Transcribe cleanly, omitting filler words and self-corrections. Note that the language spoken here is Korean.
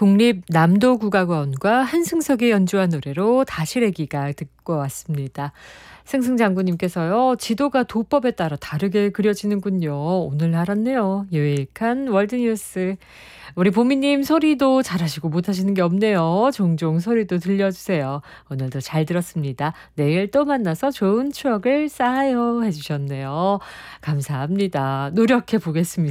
국립남도국악원과 한승석이 연주한 노래로 다시래기가 듣고 왔습니다. 승승장구님께서요. 지도가 도법에 따라 다르게 그려지는군요. 오늘 알았네요. 유익한 월드뉴스. 우리 보미님 소리도 잘하시고 못하시는 게 없네요. 종종 소리도 들려주세요. 오늘도 잘 들었습니다. 내일 또 만나서 좋은 추억을 쌓아요 해주셨네요. 감사합니다. 노력해 보겠습니다.